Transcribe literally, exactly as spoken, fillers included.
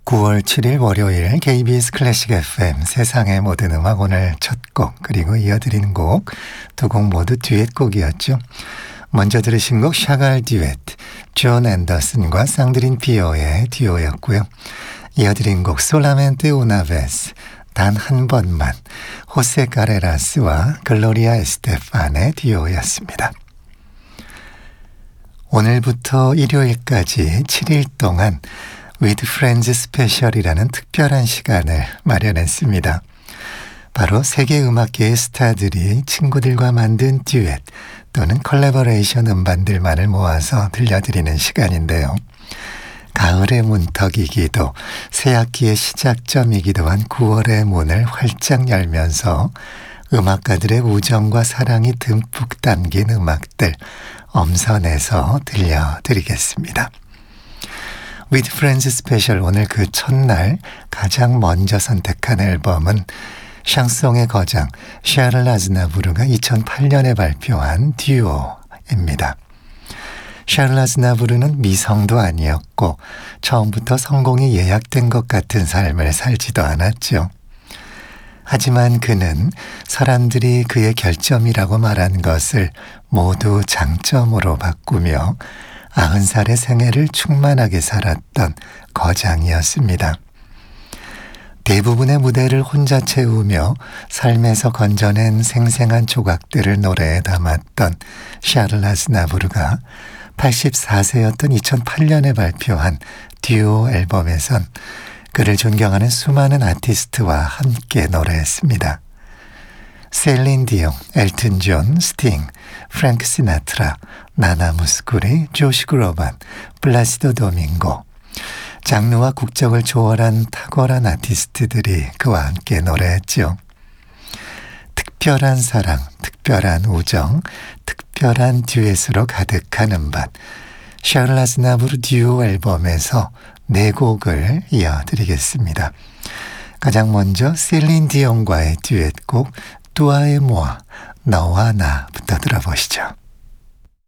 구월 칠일 월요일 케이비에스 클래식 에프엠 세상의 모든 음악 오늘 첫 곡 그리고 이어드린 곡 두 곡 모두 듀엣곡이었죠. 먼저 들으신 곡 샤갈 듀엣 존 앤더슨과 쌍드린 피오의 듀오였고요. 이어드린 곡 솔라멘테 우나베스 단 한 번만 호세 카레라스와 글로리아 에스테판의 듀오였습니다. 오늘부터 일요일까지 칠 일 동안 With Friends 스페셜이라는 특별한 시간을 마련했습니다. 바로 세계 음악계의 스타들이 친구들과 만든 듀엣 또는 컬래버레이션 음반들만을 모아서 들려드리는 시간인데요. 가을의 문턱이기도 새학기의 시작점이기도 한 구월의 문을 활짝 열면서 음악가들의 우정과 사랑이 듬뿍 담긴 음악들 엄선해서 들려드리겠습니다. With Friends 스페셜 오늘 그 첫날 가장 먼저 선택한 앨범은 샹송의 거장 샤를 아즈나부르가 이천팔 년에 발표한 듀오입니다. 샤를 아즈나부르는 미성도 아니었고 처음부터 성공이 예약된 것 같은 삶을 살지도 않았죠. 하지만 그는 사람들이 그의 결점이라고 말한 것을 모두 장점으로 바꾸며 아흔 살의 생애를 충만하게 살았던 거장이었습니다. 대부분의 무대를 혼자 채우며 삶에서 건져낸 생생한 조각들을 노래에 담았던 샤를 아즈나부르가 팔십사 세였던 이천팔 년에 발표한 듀오 앨범에선 그를 존경하는 수많은 아티스트와 함께 노래했습니다. 셀린 디옹, 엘튼 존, 스팅, 프랭크 시나트라, 나나 무스쿠리, 조시 그로반, 플라시도 도밍고 장르와 국적을 초월한 탁월한 아티스트들이 그와 함께 노래했죠. 특별한 사랑, 특별한 우정, 특별한 듀엣으로 가득한 음반 샤를 아즈나부르 듀오 앨범에서 네 곡을 이어드리겠습니다. 가장 먼저 셀린 디옹과의 듀엣곡 뚜아에 모아 너와 나부터 들어보시죠.